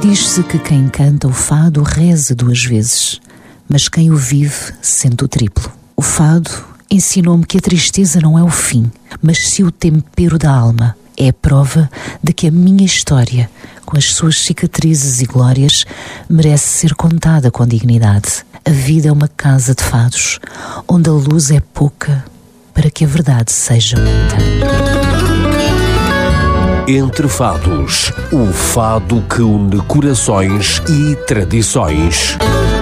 Diz-se que quem canta o fado reza 2 vezes, mas quem o vive sente o triplo. O fado ensinou-me que a tristeza não é o fim, mas sim o tempero da alma. É a prova de que a minha história, com as suas cicatrizes e glórias, merece ser contada com dignidade. A vida é uma casa de fados, onde a luz é pouca para que a verdade seja muita. Entre Fados, o fado que une corações e tradições.